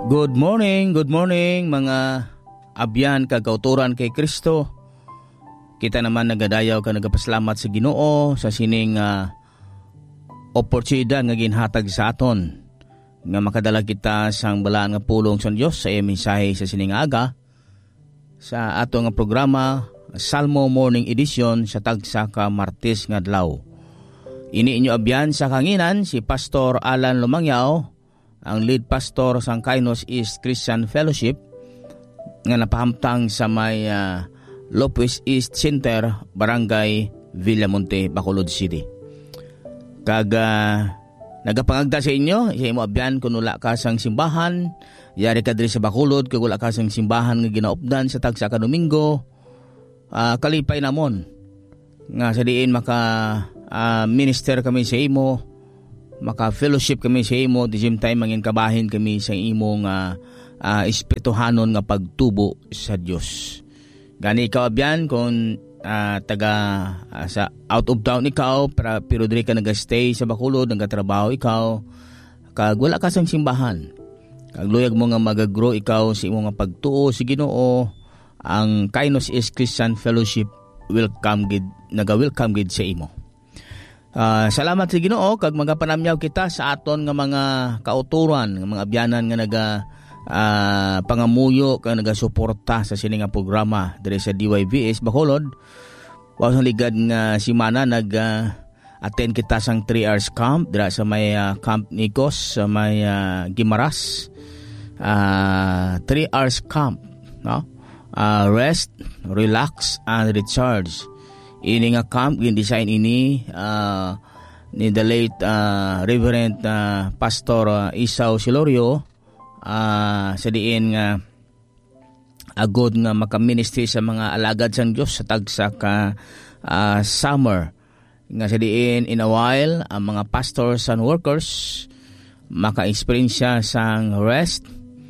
Good morning mga abyan kag kauturan kay Kristo. Kita naman nagadayaw ka nagapasalamat sa Ginoo sa sining oportunidad nga ginhatag sa aton nga makadala kita sang balaan nga pulong sa Dios sa mensahe sa sining aga sa ato nga programa Salmo Morning Edition sa tagsa ka Martes nga adlaw. Ini inyo abyan sa kanginan si Pastor Alan Lumangyaw, ang lead pastor sa Kainos East Christian Fellowship nga napahamtang sa may Lopez East Center, Barangay Villamonte, Bacolod City. Kag nagapangagda sa inyo, sa imo abyan kung wala ka sang simbahan, yari ka diri sa Bacolod, kung wala ka sang simbahan nga ginaupdan sa tagsa ka Domingo, kalipay namon nga sa diin maka minister kami sa imo, maka-fellowship kami sa imo, di same time mangin kabahin kami sa imong espirituhanon nga pagtubo sa Dios. Gani ikaw abyan kung taga sa out of town ikaw, pero diri ka nagastay sa Bacolod, nagatrabaho ikaw, kag wala ka sang simbahan. Kag luyag mo nga magagrow ikaw sa imong pagtuo sa Ginoo, ang Kainos East Christian Fellowship welcome gid sa imo. Salamat sa Ginoo kag magapanamyaw kita sa aton nga mga kauturan, nga mga abyanan nga naga pangamuyo kag nagasuporta sa sining nga programa diri sa DYVS Bacolod. Wa ligad nga semana attend kita sang 3 hours camp dira sa may Camp Nicos sa may Guimaras. 3 hours camp, no? Rest, relax and recharge. Ini nga camp gin-design ini ni the late Reverend Pastor Isaw Silorio sa diin nga agod nga maka-ministry sa mga alagad sang Dios sa tagsa ka summer nga sa diin in a while ang mga pastors and workers maka-experience sang rest,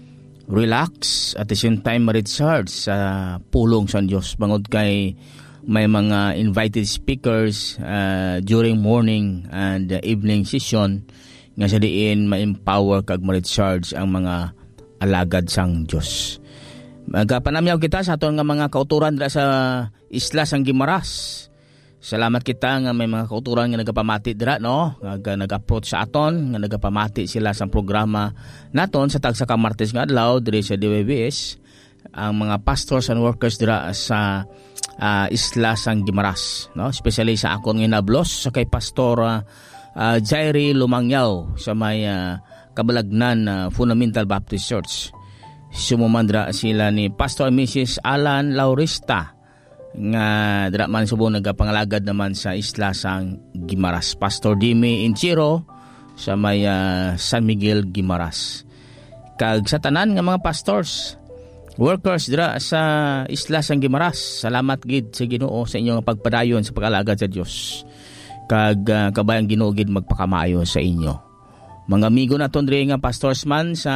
relax at the same time ma-recharge sa pulong sang Dios bangod kay may mga invited speakers during morning and evening session nga sa diin ma-empower kag ma-recharge ang mga alagad sang Dios. Magapanamyaw kita sa aton nga mga kauturan dira sa isla sang Guimaras. Salamat kita nga may mga kauturan nga nagapamati dira, no? Nga nag-approach sa aton, nga nagapamati sila sa programa naton sa tagsa ka Martes nga adlaw diri sa DWBS. Ang mga pastors and workers dira sa isla sang Guimaras, no? Especially sa akon nga nablos sa kay Pastor Jairi Lumangyaw sa may Kabalagnan Fundamental Baptist Church. Sumumandra sila ni Pastor Mrs. Alan Laurista nga dira man subong nagapangalagad naman sa isla sang Guimaras. Pastor Dimi Inchiro sa may San Miguel Guimaras. Kag sa tanan nga mga pastors, workers dira sa isla sang Guimaras, salamat gid sa Ginoo sa inyong pagpadayon sa pag-alagad sa Dios. Kag kabayang Ginoo gid magpakamayo sa inyo. Mga amigo naton diri nga pastors man sa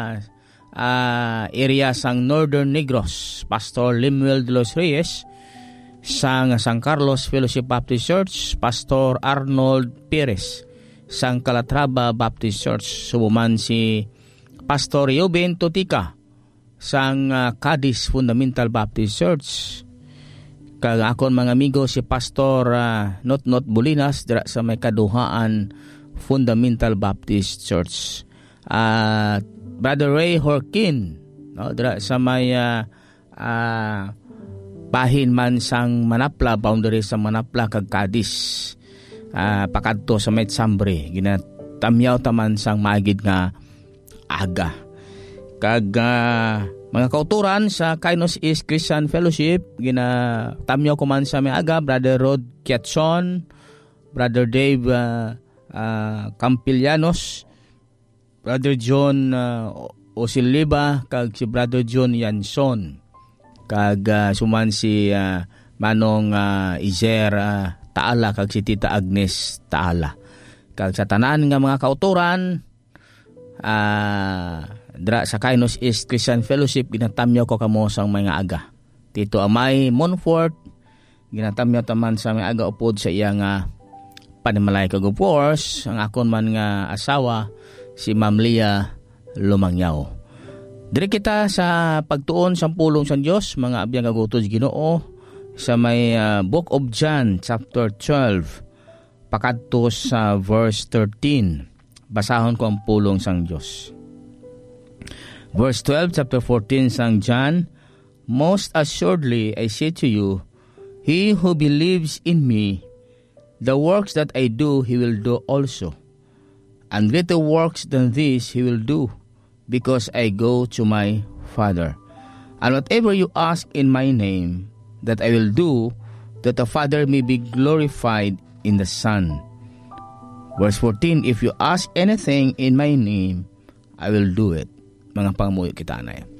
area sang Northern Negros, Pastor Limuel de los Reyes sang San Carlos Fellowship Baptist Church, Pastor Arnold Perez sang Calatrava Baptist Church, sumuman si Pastor Euben Totica sang Cadiz Fundamental Baptist Church. Kag akon mga amigo si Pastor Not Bulinas dira sa may Kaduhaan Fundamental Baptist Church. Brother Ray Horkin, no, dira sa may bahin man sang Manapla, boundary sa Manapla kag Cadiz. Pakadto sa may Sambre, ginatamyaw taman sang maagid nga aga. Kag mga kauturan sa Kainos East Christian Fellowship, ginatamyaw ko man sa may aga, Brother Rod Kiatson, Brother Dave Campillanos, Brother John Osiliba, kag si Brother John Yanson, kag suman si Manong Izer Taala, kag si Tita Agnes Taala. Kag sa tanan nga mga kauturan dra sa Kainos East Christian Fellowship, ginatamyaw ko kamo sang mga aga. Tito Amay Monfort, ginatamyaw taman sa mga aga upod sa iya nga panimalay kag of course ang akon man nga asawa si Ma'am Lia Lumangyaw. Dire kita sa pagtuon sa pulong sa Dios, mga abiyang kagutod Ginoo, sa may Book of John chapter 12 pakadto sa verse 13. Basahon ko ang pulong sang Dios. Verse 12, chapter 14 sang John, "Most assuredly I say to you, he who believes in me, the works that I do, he will do also. And greater works than this he will do, because I go to my Father. And whatever you ask in my name, that I will do, that the Father may be glorified in the Son." Verse 14, "If you ask anything in my name, I will do it." Mga pangamuyo kita na yan.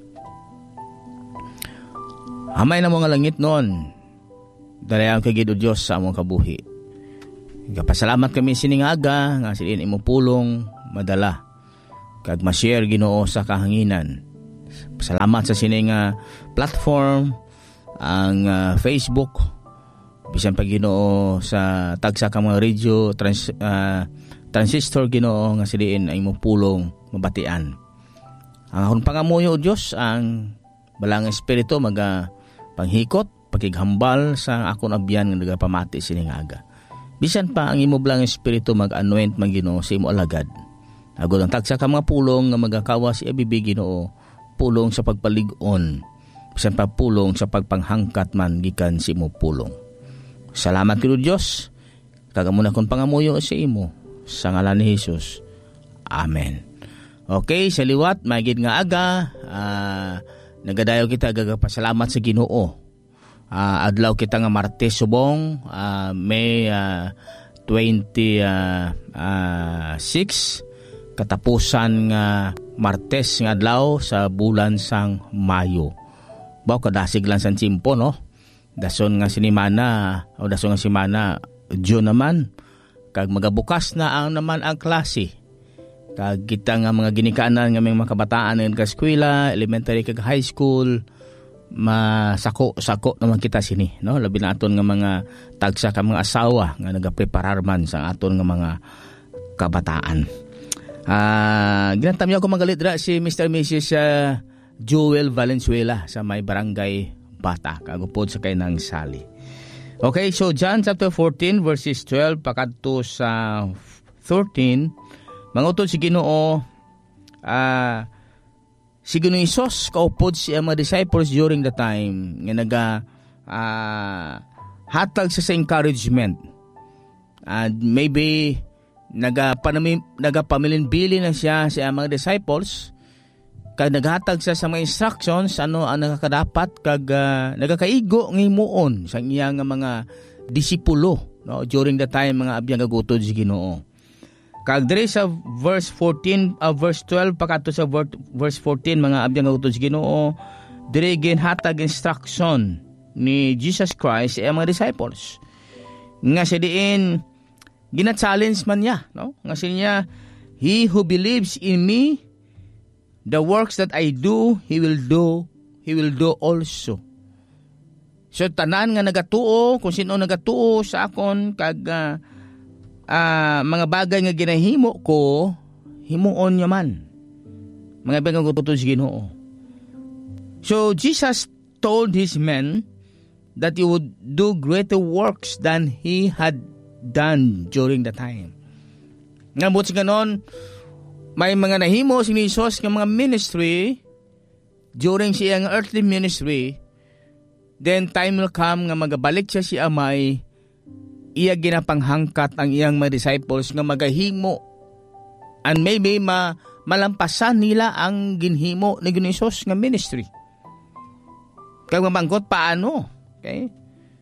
Hamay na mga langit noon, dalayan kay Gido Diyos sa among kabuhi. Kapasalamat kami siningaga, nga silin imo pulong, madala. Kag ma-share Ginoo sa kahanginan. Salamat sa sining platform, ang Facebook, bisan pa Ginoo sa tagsa ka mga radio, transistor Ginoo, nga silin ay imo pulong, mabatian. Ang akong pangamuyo o Diyos, ang balang espiritu panghikot, pakighambal sa akong abyan nga nagapamati siningaga. Bisan pa ang imo balang espiritu mag-anoint man Ginoo sa imo alagad. Agod ang tagsa ka mga pulong nga magakawa si abibi Ginoo, pulong sa pagpalig-on, bisan pa pulong sa pagpanghangkat man gikan si imo pulong. Salamat kay Diyos, kagamuna kong pangamuyo sa imo, sa ngalan ni Jesus. Amen. Okay, sa liwat, magid nga aga, nagadayo kita gagapasalamat sa Ginoo. Adlaw kita nga Martes subong, May 26, katapusan nga Martes nga adlaw sa bulan sang Mayo. Baw kadasig lang sang tsimpo, no? Dason nga sinimana, o dason nga simana, June naman, kag magabukas na ang naman ang klase. Kag kita nga mga ginikanan nga mga kabataan nga eskwela, elementary kag high school, masako naman kita sini, no? Labi na aton nga mga tagsa ka mga asawa nga nagapreparar man sa aton nga mga kabataan. Ginantam ko magalit dra si Mr. and Mrs. Joel Valenzuela sa may barangay Bata, kagupod sa kay nang Sali. Okay, so John chapter 14 verses 12 pakadto sa 13. Mangutod si Ginoo, si Ginoong Hesus kaupod si mga disciples during the time nga hatag sa encouragement. And maybe nagapamilinbili na siya sa mga disciples, kag naghatag sa mga instructions ano ang nakakadapat, kag nagakaigo ng himuon sa iya nga mga disipulo, no, during the time mga abiyang gagutod si Ginoo. Kag diri sa verse 14, verse 12 pakato sa verse 14 mga abiyang gagutod si Ginoo, diri ginhatag instruction ni Jesus Christ sa mga disciples. Nga siya diin gina-challenge man niya, no? Nga siya, "He who believes in me, the works that I do, he will do also." So tanan nga nagatuo, kung sino nagatuo sa akon kag mga bagay nga ginahimo ko, himuon niya man. Mga bagay nga gututo sa Ginoo. So Jesus told his men that he would do greater works than he had done during the time. Nga buti ganon, may mga nahimo si Jesus ng mga ministry during siyang earthly ministry. Then time will come nga magabalik siya si Amay, iya ginapanghangkat ang iyang mga disciples nga magahimo and maybe malampasan nila ang ginhimo ni Jesus nga ministry. Kaya mamangkot paano? Okay?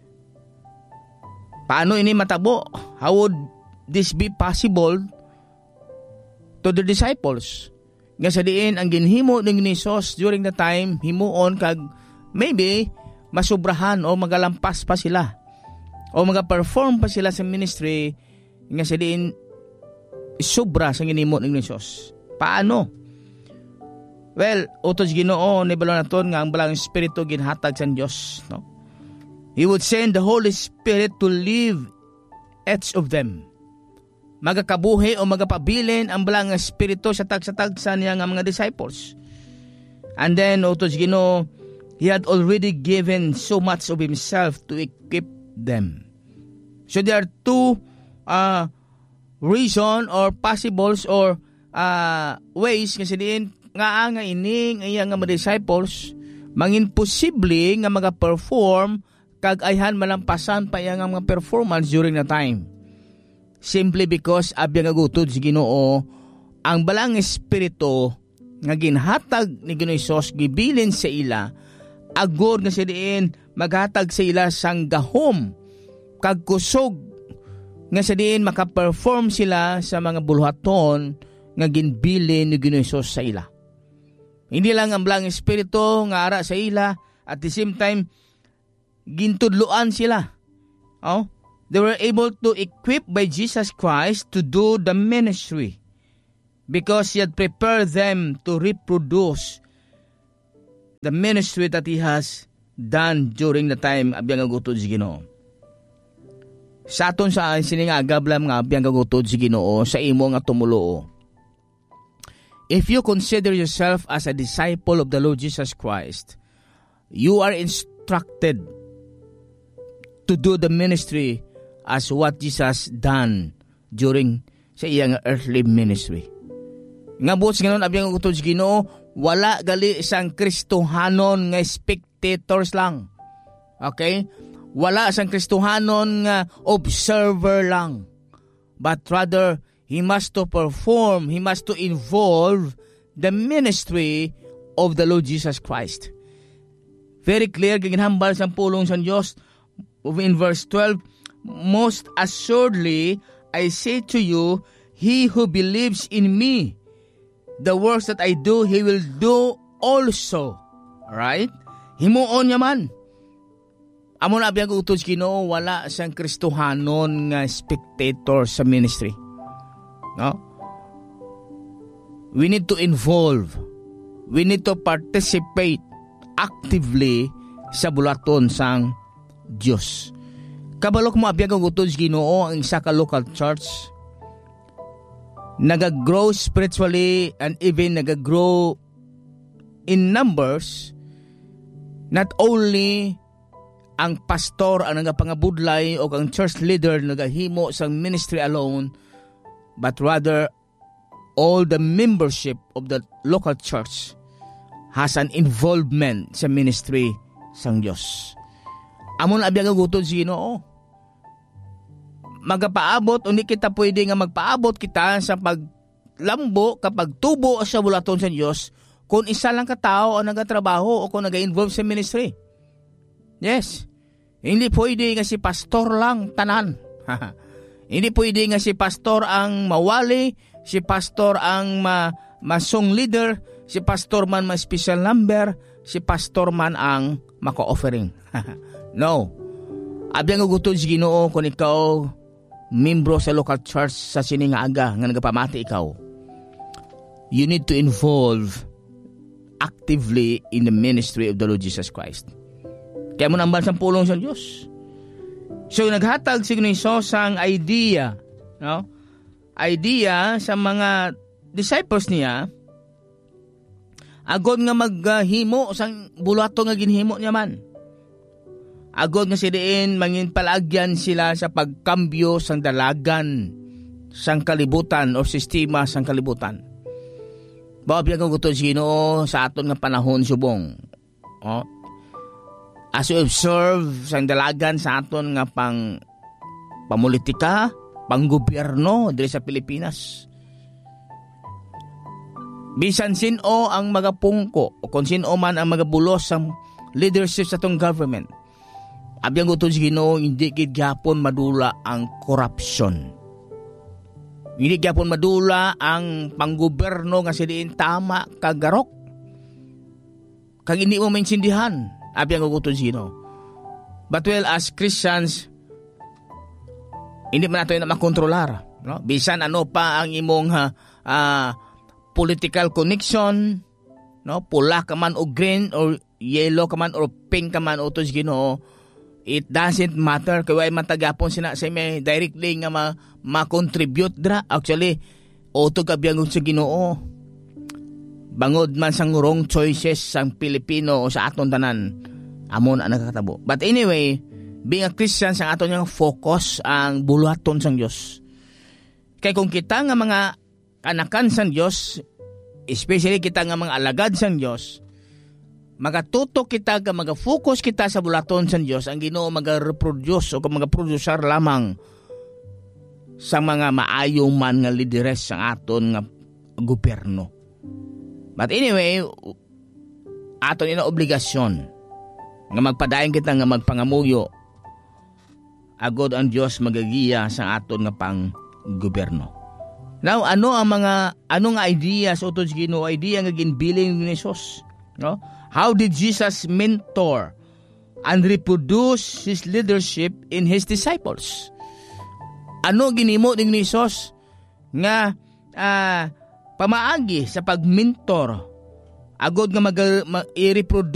Paano ini matabo? How would this be possible to the disciples? Nga sa diin ang ginhimo ni Jesus during the time, himuon kag maybe masubrahan o magalampas pa sila o magaperform pa sila sa ministry nga sa diin sobra sa ginhimo ni Jesus. Paano? Well, utos Ginoo ni balon naton nga ang balang espiritu ginhatag sa Dios, no? He would send the Holy Spirit to live each of them. Magakabuhi o magapabilin ang balang espiritu sa tagsa-tagsa niya nga mga disciples. And then utos Ginoo, He had already given so much of Himself to equip them. So there are two reason or possibles or ways kasi diin nga ining iya nga mga disciples mangin posible nga maga-perform kag ayhan malampasan pa iya nga mga performance during the time. Simply because abya nga gutod si Ginoo ang balang espiritu nga ginhatag ni Ginoong Hesus gibilin sa ila agor nga siya diin maghatag sa ila sang gahom kag kusog nga sa diin makaperform sila sa mga buluhaton nga ginbilin ni Ginoong Hesus sa ila. Hindi lang ang balang espiritu nga ara sa ila at the same time gintudloan sila. They were able to equip by Jesus Christ to do the ministry because He had prepared them to reproduce the ministry that He has done during the time abiyang agutod si Ginoo. Sa aton sa siningagablam nga abiyang agutod si Ginoo sa imo nga tumuloo. If you consider yourself as a disciple of the Lord Jesus Christ, you are instructed to do the ministry as what Jesus done during sa iyang earthly ministry. Nga buot ngayon abiyang agutod si Ginoo, wala gali isang Kristohanon nga spectators lang. Okay? Wala isang Kristohanon nga observer lang. But rather, He must to perform, He must to involve the ministry of the Lord Jesus Christ. Very clear, ginhambal sa pulong sa Diyos in verse 12, most assuredly, I say to you, he who believes in me, the works that I do, he will do also. Alright? Himuon niya man. Amo na biyang utos Ginoo, wala siyang Kristohanon nga spectator sa ministry. No? We need to involve. We need to participate actively sa bulaton sang Diyos. Kabalok mo abiyang utos Ginoo ang isa ka local church nagagrow spiritually and even nagagrow in numbers. Not only ang pastor ang nagapangabudlay o ang church leader nagahimo sa ministry alone, but rather all the membership of the local church has an involvement sa ministry sang Diyos. Amon abiyang gutod si Ginoo. Magapaabot o hindi kita pwede nga magpaabot kita sa paglambo kapag tubo sa bulaton sa Diyos kung isa lang katao o nagatrabaho o kung naga-involve sa ministry. Yes. Hindi pwede nga si pastor lang tanan. Hindi pwede nga si pastor ang mawali, si pastor ang song leader, si pastor man ma-special number, si pastor man ang maka-offering. No. Abiyang gutod si Ginoo kung ikaw membro sa local church sa siningaga nga nagapamati ikaw. You need to involve actively in the ministry of the Lord Jesus Christ. Kaya mo nambal sa pulong sa Diyos. So naghatag si Hesus ang idea, no? Idea sa mga disciples niya agod nga maghimo sang bulato nga ginhimo niya man. Agod nga sidiin mangin palagyan sila sa pagkambyo sang dalagan sang kalibutan o sistema sang kalibutan. Bawa kung gusto si Ginoo sa aton nga panahon subong. As you observe sang dalagan sa aton nga pamulitika, panggobyerno diri sa Pilipinas. Bisan sino ang magapungko o kung sino man ang magabulos sang leadership sa atong government. Abiyang gutod si Ginoo, hindi gid gyapon madula ang corruption. Hindi gyapon madula ang panggobyerno nga sidiin tama kagarok. Kag hindi mo maintindihan, abiyang gutod si Ginoo. But well, as Christians, hindi man nato na makontrolar, no? Bisan ano pa ang imong political connection, no? Pula ka man o green or yellow ka man or pink ka man utos Ginoo. It doesn't matter kay way man tagapon sina sa may directly nga ma-contribute dra. Actually, auto kabiyang sa Ginoo. bangod man sang wrong choices sang Pilipino o sa aton tanan, amon ang nakakatabo. But anyway, being a Christian, sang aton yung focus ang buluhaton sang Dios. Kay kung kita nga mga anakan sang Dios, especially kita nga mga alagad sang Dios, magatutok kita, mag-focus kita sa bulaton sa Diyos, ang Ginoo mag-reproduce o mag-producer lamang sa mga maayong man nga lideres sa aton nga gobyerno. But anyway, aton ina obligasyon nga magpadayon kita nga magpangamuyo agod ang Diyos magagiya sa aton nga pang gobyerno. Now, anong ideas o to Ginoo idea nga ginbiling ni Jesus? No? How did Jesus mentor and reproduce His leadership in His disciples? Ano ginimo ni Jesus nga pamaagi sa pagmentor agod nga i-reproduce